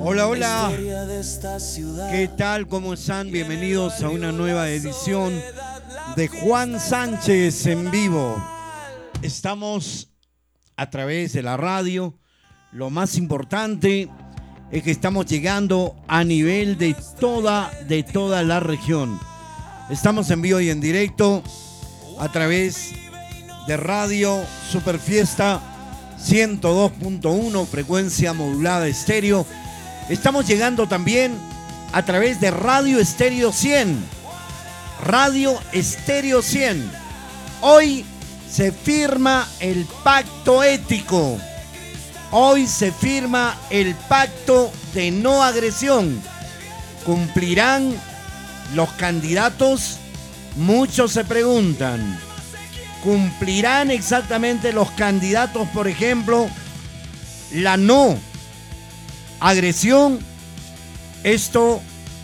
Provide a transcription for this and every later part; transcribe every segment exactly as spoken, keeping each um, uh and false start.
Hola, hola. ¿Qué tal? ¿Cómo están? Bienvenidos a una nueva edición de Juan Sánchez en vivo. Estamos a través de la radio. Lo más importante es que estamos llegando a nivel de toda, de toda la región. Estamos en vivo y en directo a través de Radio Super Fiesta ciento dos punto uno, frecuencia modulada estéreo. Estamos llegando también a través de Radio Estéreo cien. Radio Estéreo cien. Hoy se firma el pacto ético. Hoy se firma el pacto de no agresión. ¿Cumplirán los candidatos? Muchos se preguntan. ¿Cumplirán exactamente los candidatos, por ejemplo, la no agresión? Esto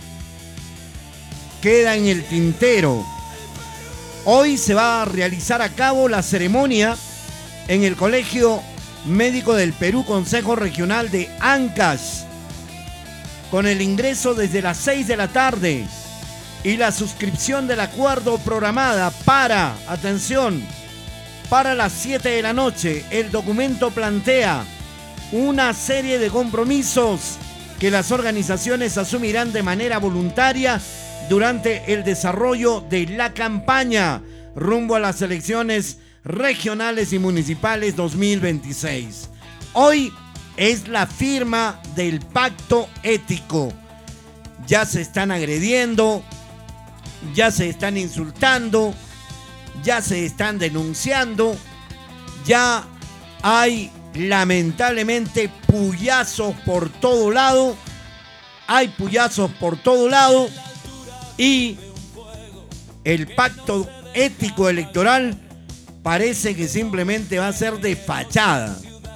queda en el tintero. Hoy se va a realizar a cabo la ceremonia en el Colegio Médico del Perú, Consejo Regional de Ancash, con el ingreso desde las seis de la tarde y la suscripción del acuerdo programada para, atención, para las siete de la noche. El documento plantea una serie de compromisos que las organizaciones asumirán de manera voluntaria durante el desarrollo de la campaña rumbo a las elecciones regionales y municipales dos mil veintiséis. Hoy es la firma del pacto ético. Ya se están agrediendo, ya se están insultando, ya se están denunciando, ya hay lamentablemente puyazos por todo lado, hay puyazos por todo lado y el pacto ético electoral parece que simplemente va a ser de fachada.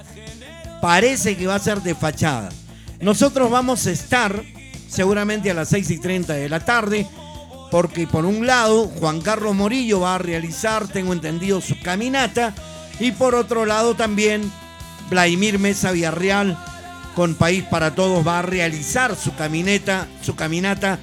Parece que va a ser de fachada. Nosotros vamos a estar seguramente a las seis y treinta de la tarde, porque por un lado Juan Carlos Morillo va a realizar, tengo entendido, su caminata, y por otro lado también Vladimir Mesa Villarreal con País para Todos va a realizar su caminata, su caminata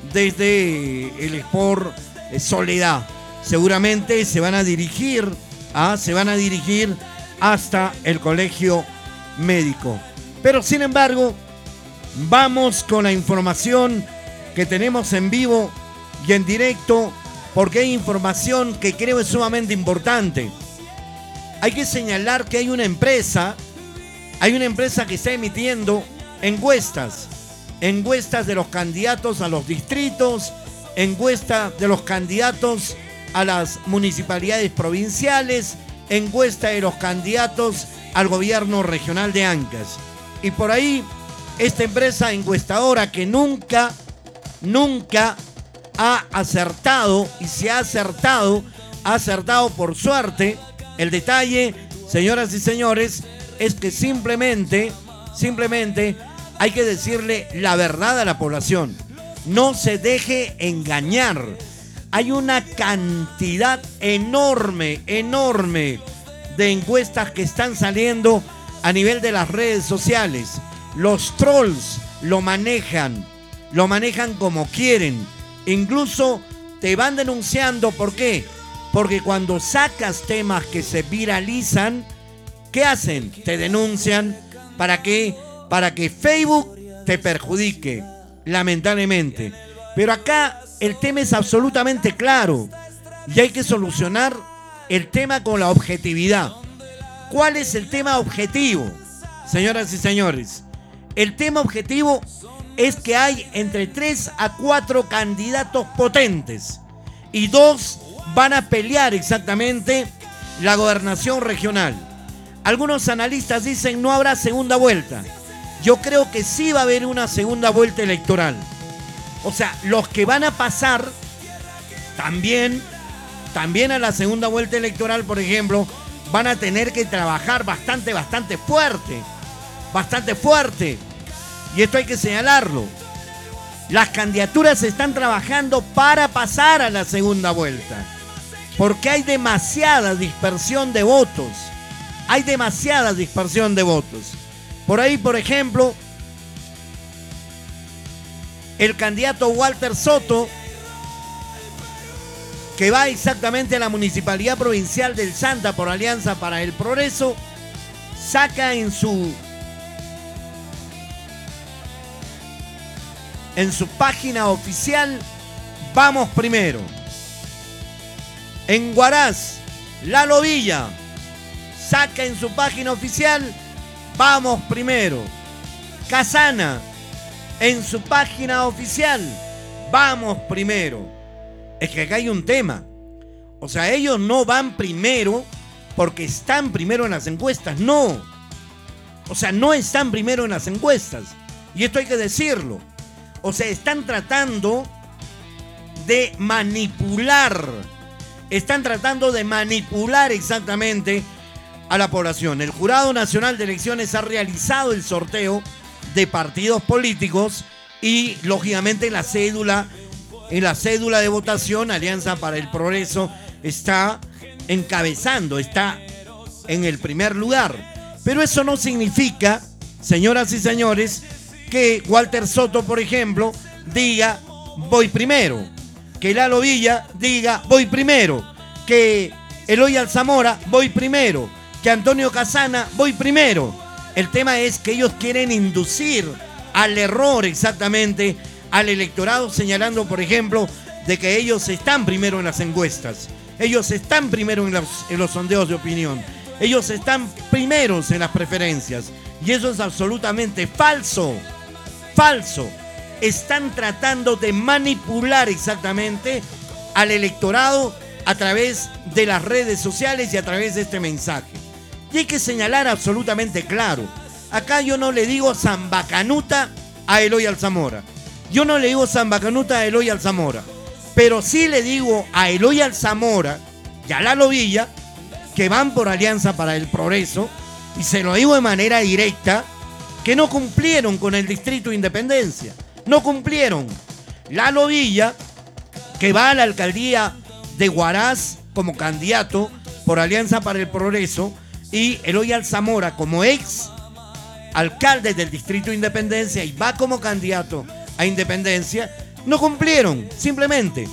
desde el Sport Soledad. Seguramente se van a dirigir, ¿ah? se van a dirigir hasta el Colegio Médico. Pero sin embargo, vamos con la información que tenemos en vivo y en directo, porque hay información que creo es sumamente importante. Hay que señalar que hay una empresa, hay una empresa que está emitiendo encuestas, encuestas de los candidatos a los distritos, encuestas de los candidatos a las municipalidades provinciales, encuesta de los candidatos al gobierno regional de Ancash. Y por ahí, esta empresa encuestadora que nunca, nunca ha acertado, y se ha acertado, ha acertado por suerte. El detalle, señoras y señores, es que simplemente, simplemente hay que decirle la verdad a la población. No se deje engañar. Hay una cantidad enorme, enorme de encuestas que están saliendo a nivel de las redes sociales. Los trolls lo manejan, lo manejan como quieren. Incluso te van denunciando. ¿Por qué? Porque cuando sacas temas que se viralizan, ¿qué hacen? Te denuncian. ¿Para qué? Para que Facebook te perjudique, lamentablemente. Pero acá el tema es absolutamente claro y hay que solucionar el tema con la objetividad. ¿Cuál es el tema objetivo, señoras y señores? El tema objetivo es que hay entre tres a cuatro candidatos potentes y dos van a pelear exactamente la gobernación regional. Algunos analistas dicen no habrá segunda vuelta. Yo creo que sí va a haber una segunda vuelta electoral. O sea, los que van a pasar también, también a la segunda vuelta electoral, por ejemplo, van a tener que trabajar bastante, bastante fuerte. Bastante fuerte. Y esto hay que señalarlo. Las candidaturas se están trabajando para pasar a la segunda vuelta. Porque hay demasiada dispersión de votos. Hay demasiada dispersión de votos. Por ahí, por ejemplo, el candidato Walter Soto, que va exactamente a la Municipalidad Provincial del Santa por Alianza para el Progreso, saca en su en su página oficial: vamos primero. En Huaraz, Lalo Villa saca en su página oficial: vamos primero. Casana, en su página oficial: vamos primero. Es que acá hay un tema. O sea, ellos no van primero porque están primero en las encuestas. No. O sea, no están primero en las encuestas. Y esto hay que decirlo. O sea, están tratando de manipular. Están tratando de manipular exactamente a la población. El Jurado Nacional de Elecciones ha realizado el sorteo de partidos políticos y, lógicamente, la cédula, en la cédula de votación, Alianza para el Progreso está encabezando, está en el primer lugar. Pero eso no significa, señoras y señores, que Walter Soto, por ejemplo, diga voy primero, que Lalo Villa diga voy primero, que Eloy Alzamora voy primero, que Antonio Casana voy primero. El tema es que ellos quieren inducir al error exactamente al electorado, señalando, por ejemplo, de que ellos están primero en las encuestas, ellos están primero en los, en los sondeos de opinión, ellos están primeros en las preferencias, y eso es absolutamente falso, falso. Están tratando de manipular exactamente al electorado a través de las redes sociales y a través de este mensaje. Y hay que señalar absolutamente claro, acá yo no le digo zambacanuta a Eloy Alzamora, yo no le digo zambacanuta a Eloy Alzamora, pero sí le digo a Eloy Alzamora y a Lalo Villa, que van por Alianza para el Progreso, y se lo digo de manera directa, que no cumplieron con el Distrito de Independencia. No cumplieron. Lalo Villa, que va a la alcaldía de Huaraz como candidato por Alianza para el Progreso, y Eloy Alzamora como ex alcalde del Distrito de Independencia y va como candidato a Independencia, no cumplieron. Simplemente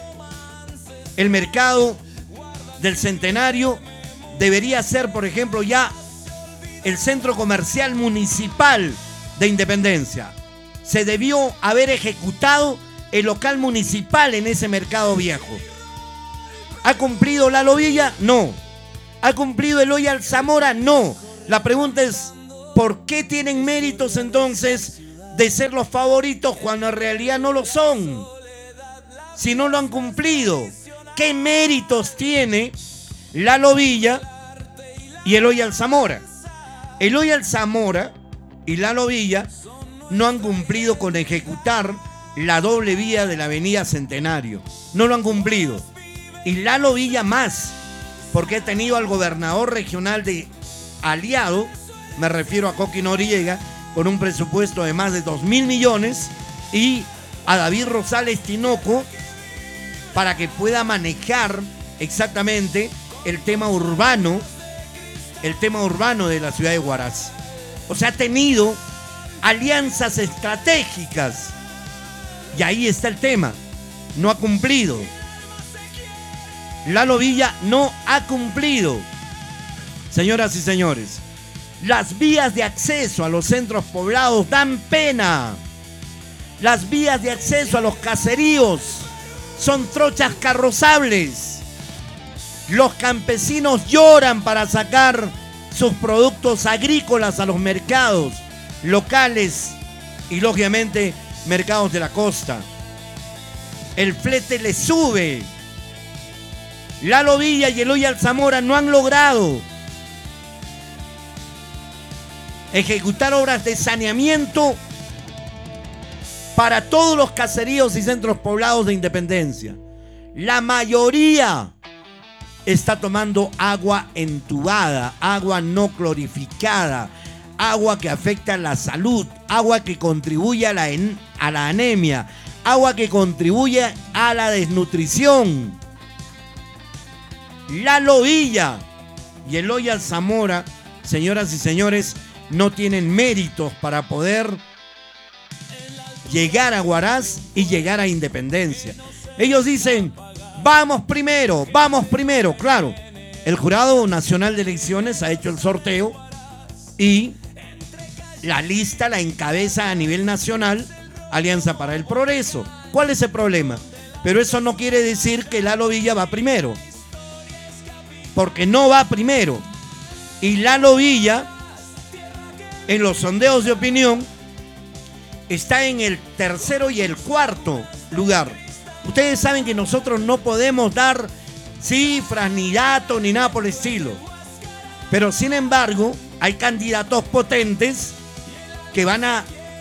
el mercado del Centenario debería ser, por ejemplo, ya el centro comercial municipal de Independencia. Se debió haber ejecutado el local municipal en ese mercado viejo. ¿Ha cumplido Lalo Villa? No. ¿Ha cumplido Eloy Alzamora? No. La pregunta es, ¿por qué tienen méritos entonces de ser los favoritos cuando en realidad no lo son? Si no lo han cumplido, ¿qué méritos tiene Lalo Villa y Eloy Alzamora? Eloy Alzamora y Lalo Villa no han cumplido con ejecutar la doble vía de la avenida Centenario. No lo han cumplido. Y Lalo Villa más, porque ha tenido al gobernador regional de aliado, me refiero a Coqui Noriega, con un presupuesto de más de dos mil millones, y a David Rosales Tinoco para que pueda manejar exactamente el tema urbano, el tema urbano de la ciudad de Huaraz. O sea, ha tenido alianzas estratégicas, y ahí está el tema. No ha cumplido. Lalo Villa no ha cumplido. Señoras y señores, las vías de acceso a los centros poblados dan pena. Las vías de acceso a los caseríos son trochas carrozables. Los campesinos lloran para sacar sus productos agrícolas a los mercados locales y, lógicamente, mercados de la costa. El flete le sube. Lalo Villa y Eloy Alzamora no han logrado ejecutar obras de saneamiento para todos los caseríos y centros poblados de Independencia. La mayoría está tomando agua entubada, agua no clorificada, agua que afecta a la salud, agua que contribuye a la, a la anemia, agua que contribuye a la desnutrición. Lalo Villa y Eloy Alzamora, señoras y señores, no tienen méritos para poder llegar a Huaraz y llegar a Independencia. Ellos dicen, vamos primero, vamos primero. Claro, el Jurado Nacional de Elecciones ha hecho el sorteo y la lista la encabeza a nivel nacional Alianza para el Progreso. ¿Cuál es el problema? Pero eso no quiere decir que Lalo Villa va primero, porque no va primero. Y Lalo Villa, en los sondeos de opinión, está en el tercero y el cuarto lugar. Ustedes saben que nosotros no podemos dar cifras, ni datos, ni nada por el estilo. Pero sin embargo, hay candidatos potentes que van a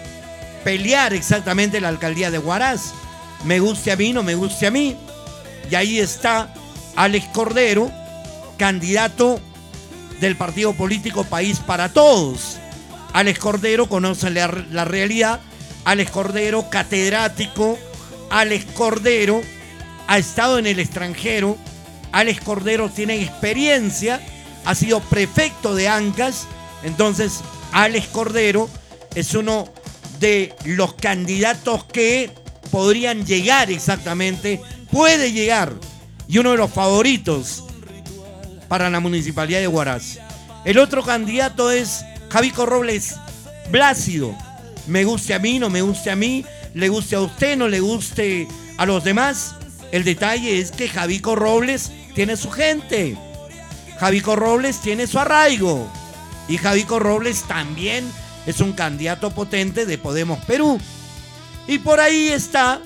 pelear exactamente la alcaldía de Huaraz. Me guste a mí, no me guste a mí. Y ahí está Alex Cordero, candidato del partido político País para Todos. Alex Cordero conoce la, la realidad. Alex Cordero, catedrático. Alex Cordero ha estado en el extranjero. Alex Cordero tiene experiencia, ha sido prefecto de Ancash. Entonces, Alex Cordero es uno de los candidatos que podrían llegar exactamente, puede llegar, y uno de los favoritos para la municipalidad de Huaraz. El otro candidato es Javico Robles Blácido. Me guste a mí, no me guste a mí, le guste a usted, no le guste a los demás. El detalle es que Javico Robles tiene su gente. Javico Robles tiene su arraigo. Y Javico Robles también es un candidato potente de Podemos Perú. Y por ahí está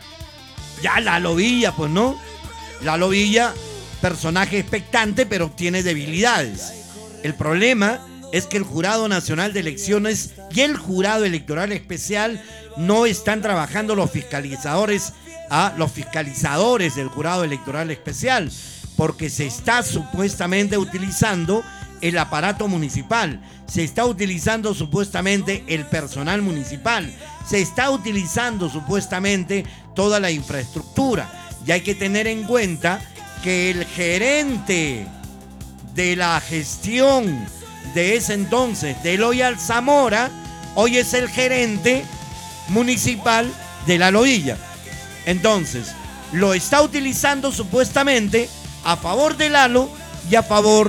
ya Lalo Villa, pues no. Lalo Villa, personaje expectante, pero tiene debilidades. El problema es que el Jurado Nacional de Elecciones y el Jurado Electoral Especial no están trabajando los fiscalizadores a los fiscalizadores del Jurado Electoral Especial, porque se está supuestamente utilizando el aparato municipal, se está utilizando supuestamente el personal municipal, se está utilizando supuestamente toda la infraestructura. Y hay que tener en cuenta que el gerente de la gestión de ese entonces, de Eloy Alzamora, hoy es el gerente municipal de Lalo Villa. Entonces, lo está utilizando supuestamente a favor de Lalo y a favor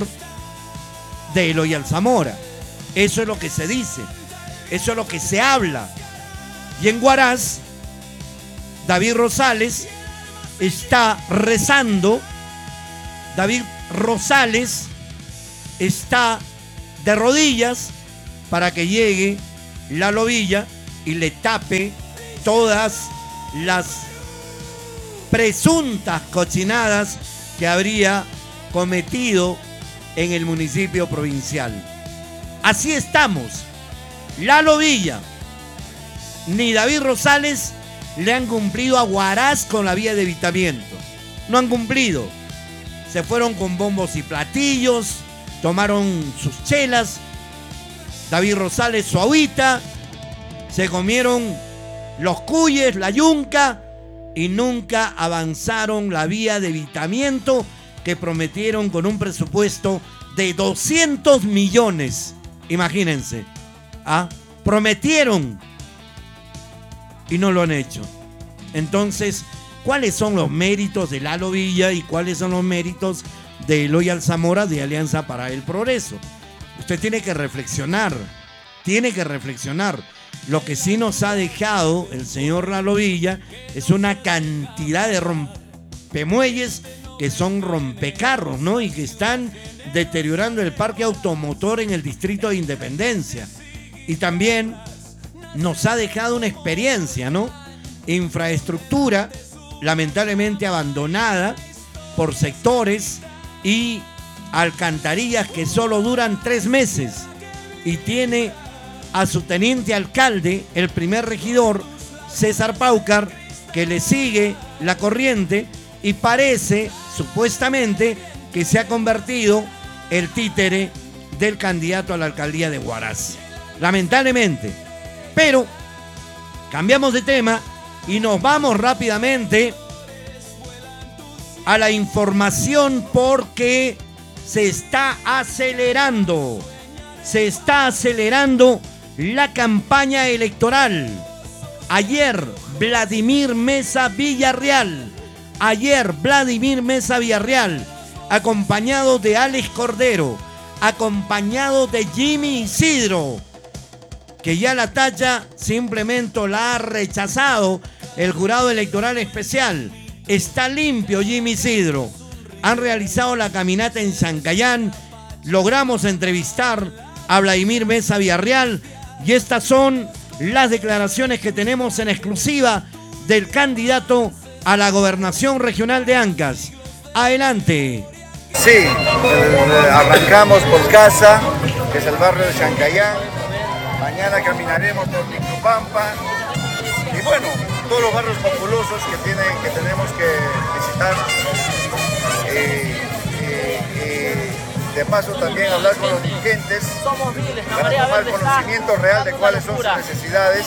de Eloy Alzamora. Eso es lo que se dice, eso es lo que se habla. Y en Huaraz, David Rosales está rezando, David Rosales está de rodillas para que llegue Lalo Villa y le tape todas las presuntas cochinadas que habría cometido en el municipio provincial. Así estamos. Lalo Villa ni David Rosales le han cumplido a Huaraz con la vía de evitamiento. No han cumplido. Se fueron con bombos y platillos, tomaron sus chelas, David Rosales su agüita, se comieron los cuyes, la yunca, y nunca avanzaron la vía de evitamiento que prometieron con un presupuesto de doscientos millones. Imagínense, ¿ah? Prometieron y no lo han hecho. Entonces, ¿cuáles son los méritos de Lalo Villa y cuáles son los méritos de Eloy Alzamora de Alianza para el Progreso? Usted tiene que reflexionar, tiene que reflexionar. Lo que sí nos ha dejado el señor Lalo Villa es una cantidad de rompemuelles que son rompecarros, ¿no? Y que están deteriorando el parque automotor en el distrito de Independencia. Y también nos ha dejado una experiencia, ¿no? Infraestructura lamentablemente abandonada por sectores y alcantarillas que solo duran tres meses. Y tiene a su teniente alcalde, el primer regidor, César Paucar, que le sigue la corriente y parece, supuestamente, que se ha convertido el títere del candidato a la alcaldía de Huaraz. Lamentablemente. Pero cambiamos de tema y nos vamos rápidamente a la información porque se está acelerando, se está acelerando la campaña electoral. Ayer, Vladimir Mesa Villarreal. Ayer, Vladimir Mesa Villarreal, acompañado de Alex Cordero, acompañado de Jimmy Isidro, que ya la talla simplemente la ha rechazado el jurado electoral especial. Está limpio Jimmy Isidro. Han realizado la caminata en Chancayán. Logramos entrevistar a Vladimir Mesa Villarreal y estas son las declaraciones que tenemos en exclusiva del candidato a la gobernación regional de Ancash. Adelante. Sí, eh, arrancamos por casa, que es el barrio de Chancayán. Mañana caminaremos por Micropampa. Y bueno, todos los barrios populosos que, tienen, que tenemos que visitar. Eh, eh, eh, de paso también hablar con los dirigentes para tomar conocimiento real de cuáles son sus necesidades.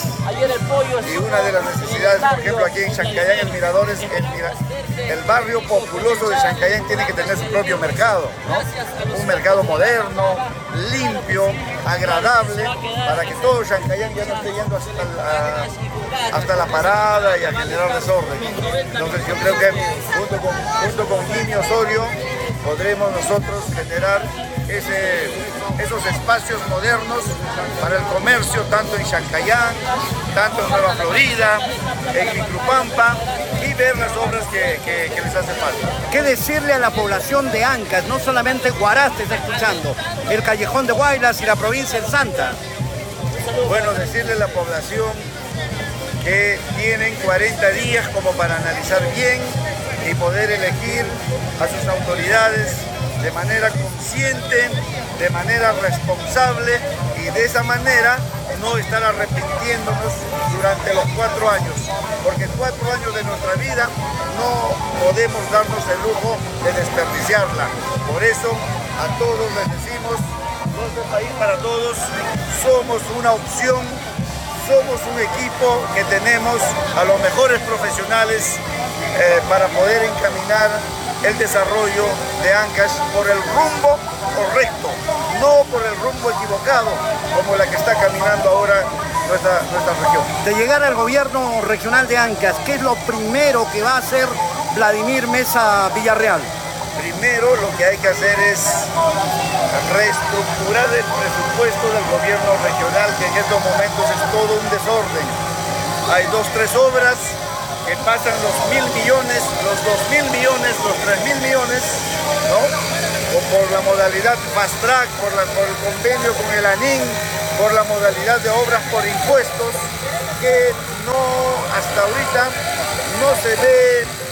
Y una de las necesidades, por ejemplo, aquí en Chancayán, el Mirador, es el, el barrio populoso de Chancayán tiene que tener su propio mercado, ¿no? Un mercado moderno, limpio, agradable, para que todo Chancayán ya no esté yendo hasta la, hasta la parada y a generar desorden. Entonces yo creo que junto con, junto con Jimmy Osorio podremos nosotros generar ese, esos espacios modernos para el comercio, tanto en Chancayán, tanto en Nueva Florida, en Micropampa, y ver las obras que, que, que les hace falta. ¿Qué decirle a la población de Ancash? No solamente Huaraz te está escuchando, el Callejón de Huaylas y la provincia de Santa. Bueno, decirle a la población que tienen cuarenta días como para analizar bien y poder elegir a sus autoridades de manera consciente, de manera responsable y de esa manera no estar arrepintiéndonos durante los cuatro años, porque cuatro años de nuestra vida no podemos darnos el lujo de desperdiciarla. Por eso a todos les decimos, Nuestro País para Todos, somos una opción, somos un equipo que tenemos a los mejores profesionales eh, para poder encaminar el desarrollo de Ancash por el rumbo correcto, no por el rumbo equivocado como la que está caminando ahora nuestra, nuestra región. De llegar al gobierno regional de Ancash, ¿qué es lo primero que va a hacer Vladimir Mesa Villarreal? Primero lo que hay que hacer es reestructurar el presupuesto del gobierno regional, que en estos momentos es todo un desorden. Hay dos, tres obras que pasan los mil millones, los dos mil millones, los tres mil millones, ¿no? O por la modalidad fast track, por, la, por el convenio con el ANIN, por la modalidad de obras por impuestos, que no, hasta ahorita no se ve